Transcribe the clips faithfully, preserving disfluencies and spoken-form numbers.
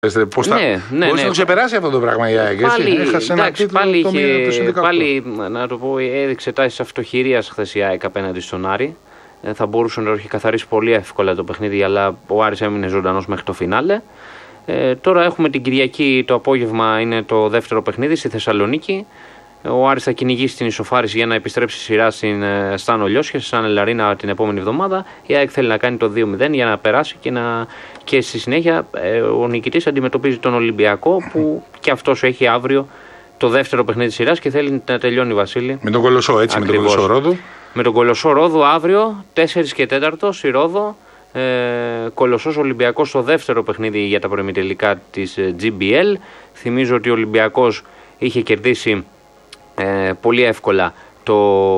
Πώς θα... ναι, ναι, μπορείς ναι, να το ξεπεράσει αυτό το πράγμα η ΑΕΚ. Πάλι, έχασε ένα τίτλο πάλι, το είχε, πάλι, να το πω, έδειξε τάσεις αυτοχειρίας χθες η ΑΕΚ απέναντι στον Άρη. Ε, θα μπορούσε να το έχει καθαρίσει πολύ εύκολα το παιχνίδι, αλλά ο Άρης έμεινε ζωντανός μέχρι το φινάλε. Ε, τώρα έχουμε την Κυριακή το απόγευμα, είναι το δεύτερο παιχνίδι στη Θεσσαλονίκη. Ο Άρης θα κυνηγήσει την ισοφάριση για να επιστρέψει σειρά στην Στάνο Λιώσια, στην Ελαρίνα την επόμενη εβδομάδα. Η ΑΕΚ θέλει να κάνει το δύο μηδέν για να περάσει και, να... και στη συνέχεια ε, ο νικητής αντιμετωπίζει τον Ολυμπιακό, που και αυτός έχει αύριο το δεύτερο παιχνίδι της σειράς και θέλει να τελειώνει, Βασίλη. Με τον Κολοσσό, έτσι, ακριβώς. Με τον Κολοσσό Ρόδο. Με τον Κολοσσό Ρόδο αύριο, τέσσερα και τέσσερα στη Ρόδο. Ε, Κολοσσός Ολυμπιακός στο δεύτερο παιχνίδι για τα προημιτελικά της τζι μπι ελ. Θυμίζω ότι ο Ολυμπιακός είχε κερδίσει Ε, πολύ εύκολα το,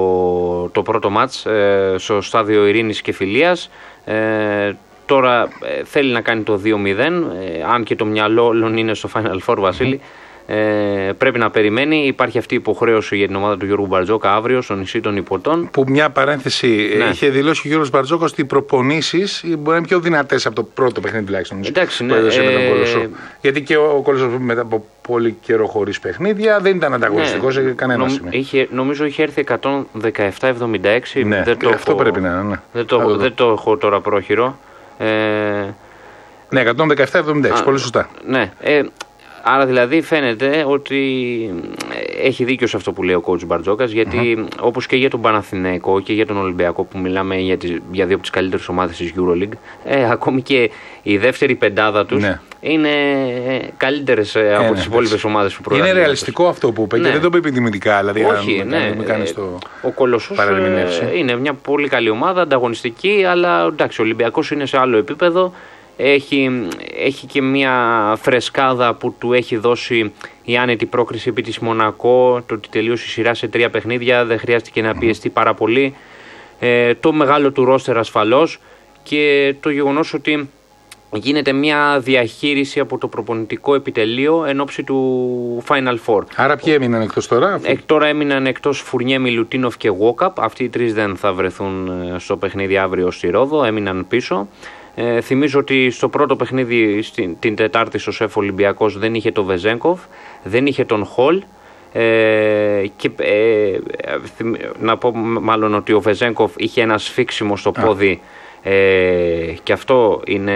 το πρώτο μάτς ε, στο στάδιο ειρήνης και φιλίας. Ε, τώρα ε, θέλει να κάνει το δύο μηδέν, ε, αν και το μυαλό όλων είναι στο Final Four, Βασίλη. Ε, πρέπει να περιμένει. Υπάρχει αυτή η υποχρέωση για την ομάδα του Γιώργου Μπαρτζόκα αύριο στο νησί των Υποτών. Που μια παρένθεση, ναι. είχε δηλώσει ο Γιώργος Μπαρτζόκας ότι οι προπονήσεις μπορεί να είναι πιο δυνατές από το πρώτο παιχνίδι τουλάχιστον. Εντάξει, ναι. Ε, με τον Κολοσσό. Γιατί και ο Κολοσσός μετά από πολύ καιρό χωρίς παιχνίδια δεν ήταν ανταγωνιστικός, ναι. σε κανένα Νομ, σημείο. Είχε, νομίζω είχε έρθει εκατόν δεκαεπτά εβδομήντα έξι. Ναι, δεν το αυτό έχω, πρέπει να είναι. Ναι. Δεν, το, δεν το έχω τώρα πρόχειρο. Ε, ναι, εκατόν δεκαεπτά εβδομήντα έξι, πολύ σωστά. Ναι. Ε, Άρα δηλαδή φαίνεται ότι έχει δίκιο σε αυτό που λέει ο coach Μπαρτζόκας, γιατί mm-hmm. όπως και για τον Παναθηναϊκό και για τον Ολυμπιακό, που μιλάμε για, τις, για δύο από τις καλύτερες ομάδες της EuroLeague, ε, ακόμη και η δεύτερη πεντάδα τους ναι. είναι καλύτερες ε, από ε, τις υπόλοιπες ομάδες που προγραμματίζουν. Είναι ρεαλιστικό αυτό που είπε, ναι. και δεν το είπε επιδημητικά. Δηλαδή, όχι, αν, ναι. αν κάνεις το ο Κολοσσός ε, είναι μια πολύ καλή ομάδα, ανταγωνιστική, αλλά εντάξει, ο Ολυμπιακός είναι σε άλλο επίπεδο. Έχει, έχει και μια φρεσκάδα που του έχει δώσει η άνετη πρόκριση επί της Μονακό, το ότι τελείωσε η σειρά σε τρία παιχνίδια, δεν χρειάστηκε να πιεστεί πάρα πολύ, ε, το μεγάλο του ρόστερ ασφαλώς και το γεγονός ότι γίνεται μια διαχείριση από το προπονητικό επιτελείο εν ώψη του Final Four. Άρα ποιοι έμειναν εκτός τώρα? Ε, τώρα έμειναν εκτός Φουρνιέ, Μιλουτίνοφ και Γουόκαπ. Αυτοί οι τρεις δεν θα βρεθούν στο παιχνίδι αύριο στη Ρόδο, έμειναν πίσω. Ε, θυμίζω ότι στο πρώτο παιχνίδι στην, την Τετάρτη στο ΣΕΦ Ολυμπιακός δεν είχε τον Βεζένκοφ, δεν είχε τον Χολ ε, και ε, θυμ, να πω μάλλον ότι ο Βεζένκοφ είχε ένα σφίξιμο στο πόδι ε, και αυτό είναι,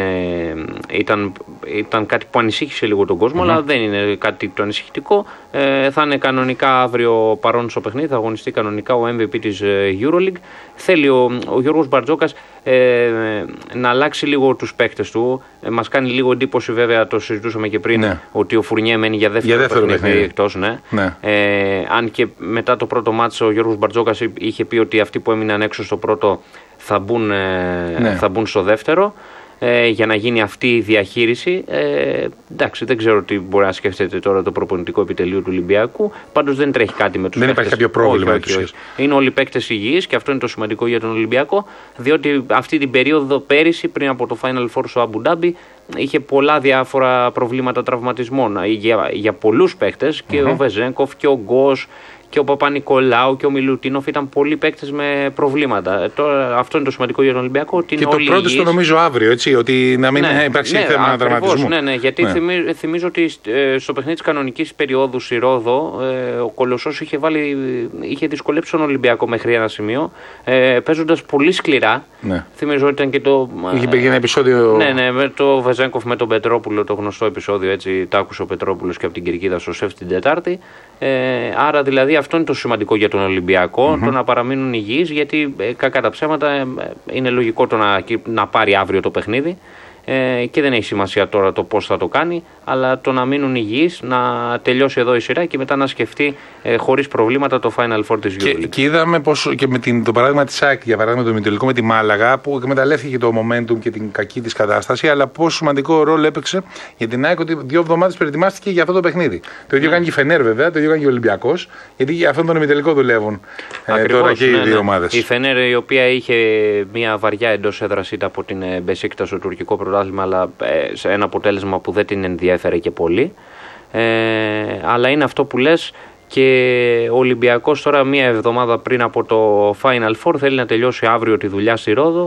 ήταν, ήταν κάτι που ανησύχησε λίγο τον κόσμο, mm-hmm. αλλά δεν είναι κάτι το ανησυχητικό. Ε, θα είναι κανονικά αύριο παρόν στο παιχνίδι, θα αγωνιστεί κανονικά ο εμ βι πι της EuroLeague. Θέλει ο, ο Γιώργος Μπαρτζόκας ε, να αλλάξει λίγο τους παίκτες του. Ε, μας κάνει λίγο εντύπωση, βέβαια, το συζητούσαμε και πριν, ναι. ότι ο Φουρνιέ μένει για δεύτερο, για δεύτερο παιχνίδι εκτός. Ναι. Ναι. Ε, αν και μετά το πρώτο μάτσο ο Γιώργος Μπαρτζόκας είχε πει ότι αυτοί που έμειναν έξω στο πρώτο θα μπουν, ε, ναι. θα μπουν στο δεύτερο. Ε, για να γίνει αυτή η διαχείριση. Ε, εντάξει, δεν ξέρω τι μπορεί να σκέφτεται τώρα το προπονητικό επιτελείο του Ολυμπιακού. Πάντως δεν τρέχει κάτι με τους δεν παίκτες. Δεν υπάρχει κάποιο πρόβλημα. Όχι, όχι, όχι. Είναι όλοι οι παίκτες υγιείς και αυτό είναι το σημαντικό για τον Ολυμπιακό. Διότι αυτή την περίοδο πέρυσι, πριν από το Final Four στο Αμπου Ντάμπι, είχε πολλά διάφορα προβλήματα τραυματισμών για, για πολλούς παίκτες. Και mm-hmm. ο Βεζένκοφ και ο Γκος και ο Παπα-Νικολάου και ο Μιλουτίνοφ ήταν πολλοί παίκτες με προβλήματα. Ε, τώρα, αυτό είναι το σημαντικό για τον Ολυμπιακό. Ότι και είναι το πρώτο υγιείς. Το νομίζω αύριο, έτσι, ότι να μην ναι, υπάρξει ναι, θέμα τραυματισμού. Ναι, ναι, γιατί ναι. Θυμίζω, θυμίζω ότι ε, στο παιχνίδι της κανονικής περίοδου στη Ρόδο ε, ο Κολοσσός είχε, βάλει, είχε δυσκολέψει τον Ολυμπιακό μέχρι ένα σημείο, ε, παίζοντας πολύ σκληρά. Ναι. Θυμίζω ότι ήταν και το. Είχε πει ένα επεισόδιο. Ναι, ναι, με το Βεζένκοφ με τον Πετρόπουλο, το γνωστό επεισόδιο, έτσι, τα άκουσε ο Πετρόπουλος και από την Κυρκίδα στο ΣΕΦ την Τετάρτη. Ε, άρα δηλαδή αυτό είναι το σημαντικό για τον Ολυμπιακό, mm-hmm. το να παραμείνουν υγιείς, γιατί ε, κακά τα ψέματα ε, είναι λογικό το να, να πάρει αύριο το παιχνίδι ε, και δεν έχει σημασία τώρα το πώς θα το κάνει, αλλά το να μείνουν υγιείς, να τελειώσει εδώ η σειρά και μετά να σκεφτεί ε, χωρίς προβλήματα το Final Four της EuroLeague. Και, και είδαμε πως και με την, το παράδειγμα της ΑΕΚ, για παράδειγμα το ημιτελικό με τη Μάλαγα, που εκμεταλλεύτηκε το momentum και την κακή της κατάσταση, αλλά πόσο σημαντικό ρόλο έπαιξε για την ΑΕΚ ότι δύο εβδομάδες προετοιμάστηκε για αυτό το παιχνίδι. Το ίδιο mm. κάνει και η Φενέρ, βέβαια, το ίδιο κάνει και ο Ολυμπιακός, γιατί για αυτόν τον ημιτελικό δουλεύουν ε, τώρα και ναι, οι δύο ναι. ομάδες. Η Φενέρ, η οποία είχε μια βαριά εντός έδρας ήττα από την Μπεσίκτα στο τουρκικό πρωτάθλημα, αλλά ε, σε ένα αποτέλεσμα που δεν την ενδιέφερε και πολύ. Ε, αλλά είναι αυτό που λες, και ο Ολυμπιακός τώρα μία εβδομάδα πριν από το Final Four θέλει να τελειώσει αύριο τη δουλειά στη Ρόδο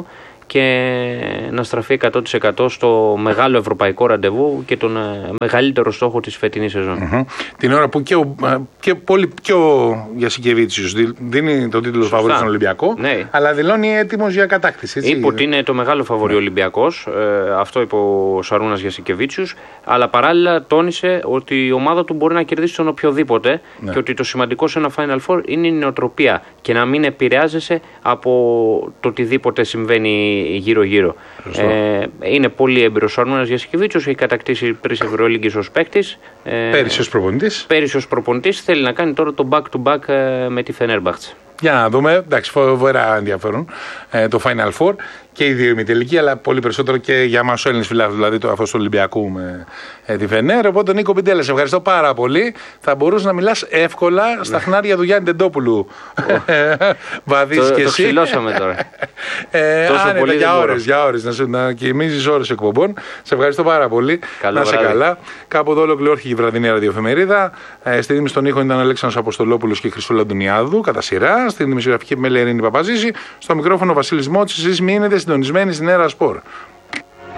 και να στραφεί εκατό τοις εκατό στο μεγάλο ευρωπαϊκό ραντεβού και τον μεγαλύτερο στόχο της φετινής σεζόν. Mm-hmm. Την ώρα που και ο, και πολύ, και ο Γιασικεβίτσιος δίνει τον τίτλο φαβορί στον Ολυμπιακό, ναι, αλλά δηλώνει έτοιμος για κατάκτηση. Έτσι. Είπε ότι είναι το μεγάλο φαβορί, ναι, Ολυμπιακός, ε, αυτό είπε ο Σαρούνας Γιασικεβίτσιος, αλλά παράλληλα τόνισε ότι η ομάδα του μπορεί να κερδίσει τον οποιοδήποτε, ναι, και ότι το σημαντικό σε ένα Final Four είναι η νοοτροπία και να μην επηρεάζεσαι από το οτιδήποτε συμβαίνει γύρω-γύρω. Ε, είναι πολύ έμπειρος ο Σαρούνας Γιασικεβίτσιος, έχει κατακτήσει τρεις Ευρωλίγκες ως παίκτης. Ε, πέρυσι ως προπονητής. Πέρυσι ως προπονητής, θέλει να κάνει τώρα το back-to-back με τη Φενέρμπαχτσε. Για να δούμε, εντάξει, φοβερά ενδιαφέρον ε, το Final Four και οι δύο ημιτελικοί, αλλά πολύ περισσότερο και για εμάς τους Έλληνες φιλάθλους, δηλαδή το αφός του Ολυμπιακού με ε, τη Φενέρ. Οπότε, Νίκο Πιντέλα, σε ευχαριστώ πάρα πολύ. Θα μπορούσε να μιλάς εύκολα στα χνάρια του Γιάννη Τεντόπουλου. Βαδείς και εσύ. Το ξυλώσαμε τώρα. ε, άνετα, για ώρες, για ώρες, να, να κοιμίζεις ώρες εκπομπών. Σε ευχαριστώ πάρα πολύ. Καλό να είσαι καλά. Κάπου εδώ ολοκληρώθηκε η βραδινή ραδιοεφημερίδα. Ε, στη δήμηση των ήχων ήταν ο Αλέξανδρος Αποστολόπουλος και η Χρυσούλα Αντωνιάδου, κατά σειρά. Στην δημοσιογραφική επιμέλεια Ειρήνη Παπαζήση. Στο μικρόφωνο Βασίλης Μότσης. Εσείς μείνετε συντονισμένοι στην Έρα Σπορ.